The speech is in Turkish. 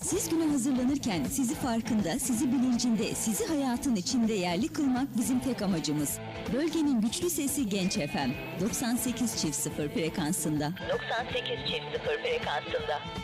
Siz güne hazırlanırken sizi farkında, sizi bilincinde, sizi hayatın içinde yerli kılmak bizim tek amacımız. Bölgenin güçlü sesi Genç FM 98.0 frekansında. 98.0 frekansında.